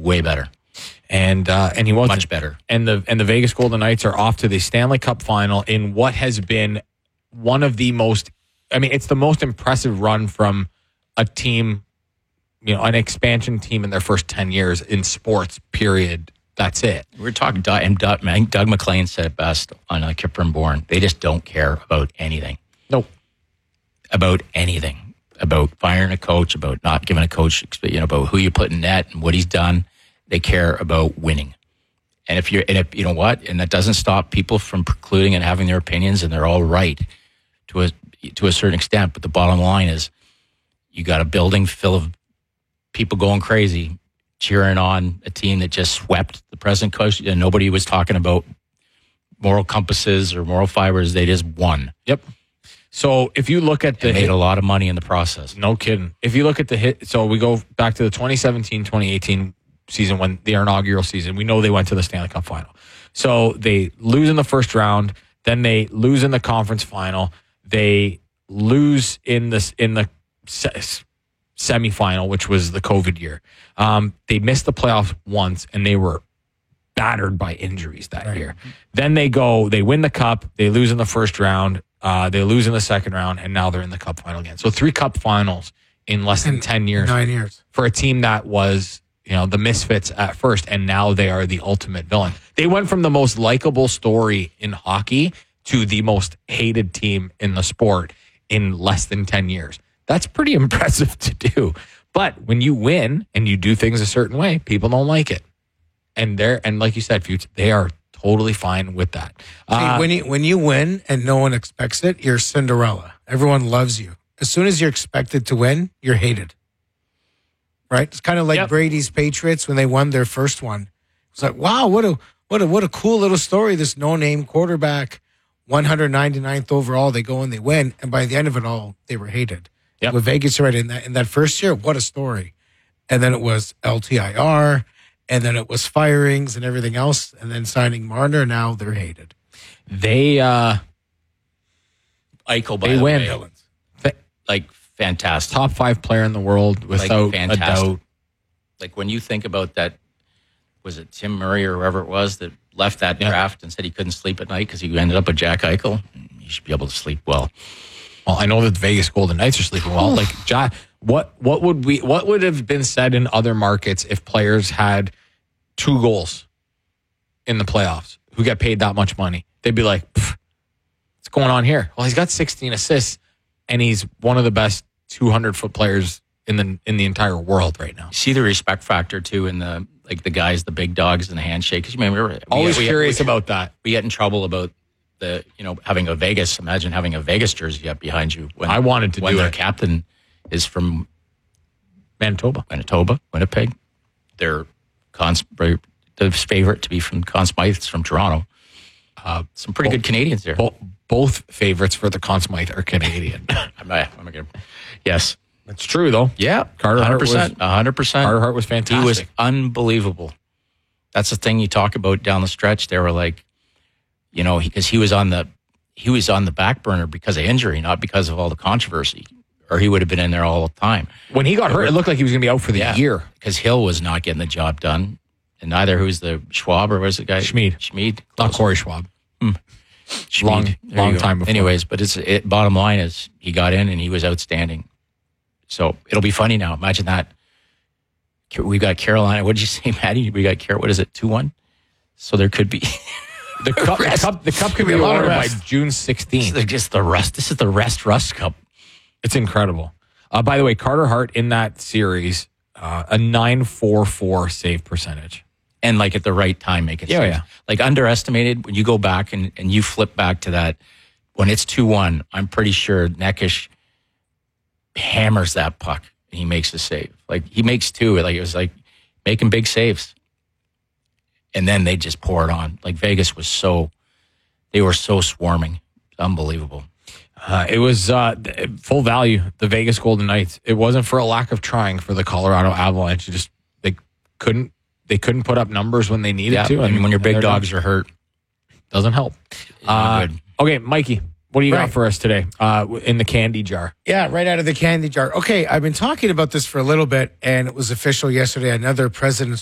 way better. And he wasn't much better. And the Vegas Golden Knights are off to the Stanley Cup final in what has been one of the most, it's the most impressive run from a team, an expansion team in their first 10 years in sports, period. That's it. We're talking, and Doug McLean said it best on Kipper and Bourne. They just don't care about anything. Nope. About anything. About firing a coach, about not giving a coach, about who you put in net and what he's done. They care about winning. And if you know what, and that doesn't stop people from precluding and having their opinions, and they're all right to a certain extent. But the bottom line is, you got a building full of people going crazy, cheering on a team that just swept the present coach, and nobody was talking about moral compasses or moral fibers. They just won. Yep. So if you look at made a lot of money in the process. No kidding. If you look at the hit, so we go back to the 2017-2018 season, when their inaugural season, we know they went to the Stanley Cup final. So they lose in the first round, then they lose in the conference final, they lose in the semifinal, which was the COVID year. They missed the playoffs once, and they were battered by injuries that year. Then they win the cup, they lose in the first round, they lose in the second round, and now they're in the cup final again. So 3 cup finals in less than 10 years. 9 years. For a team that was, the misfits at first, and now they are the ultimate villain. They went from the most likable story in hockey to the most hated team in the sport in less than 10 years. That's pretty impressive to do. But when you win and you do things a certain way, people don't like it. And like you said, Fuchs, they are totally fine with that. When you win and no one expects it, you're Cinderella. Everyone loves you. As soon as you're expected to win, you're hated. Right? It's kind of like Brady's Patriots when they won their first one. It's like, wow, what a cool little story. This no-name quarterback, 199th overall, they go and they win, and by the end of it all, they were hated. Yep. With Vegas right in that first year, what a story. And then it was LTIR, and then it was firings and everything else, and then signing Marner. Now they're hated. They Eichel, by they the win. way, fantastic. Top 5 player in the world without a doubt. Like when you think about that, was it Tim Murray or whoever it was that left that draft and said he couldn't sleep at night because he ended up with Jack Eichel? You should be able to sleep well. Well, I know that the Vegas Golden Knights are sleeping well. Like, what would have been said in other markets if players had 2 goals in the playoffs who get paid that much money? They'd be like, what's going on here? Well, he's got 16 assists, and he's one of the best 200-foot players in the entire world right now. See the respect factor too in the guys, the big dogs, and the handshake. Because you remember, always curious about that. We get in trouble about having a Vegas. Imagine having a Vegas jersey up behind you. I wanted to do their it. Captain is from Manitoba, Winnipeg. They're the favorite to be from Conn Smythe is from Toronto. Some pretty good Canadians there. Both favorites for the Conn Smythe are Canadian. Yes. That's true, though. Yeah. Carter Hart 100%. Carter Hart was fantastic. He was unbelievable. That's the thing you talk about down the stretch. They were like, because he was on the back burner because of injury, not because of all the controversy, or he would have been in there all the time. When he got hurt, it looked like he was going to be out for the year. Because Hill was not getting the job done. And neither who's the Schwab or was the guy? Schmid. Not Corey Schwab. Schmid. Long time before. Anyways, but bottom line is he got in and he was outstanding. So it'll be funny now. Imagine that. We got Carolina. What did you say, Maddie? We got what is it, 2-1? So there could be the cup could be awarded by June 16th. This is the Rust Cup. It's incredible. By the way, Carter Hart in that series, a .944 save percentage. And at the right time, make it safe. Yeah. Underestimated, when you go back and you flip back to that, when it's 2-1, I'm pretty sure Neckish hammers that puck and he makes a save. He makes 2. It was making big saves. And then they just pour it on. Vegas they were so swarming. It's unbelievable. It was full value, the Vegas Golden Knights. It wasn't for a lack of trying for the Colorado Avalanche. They couldn't put up numbers when they needed to. And when your big dogs are hurt, doesn't help. Good. Okay, Mikey, what do you got for us today in the candy jar? Yeah, right out of the candy jar. Okay, I've been talking about this for a little bit, and it was official yesterday. Another President's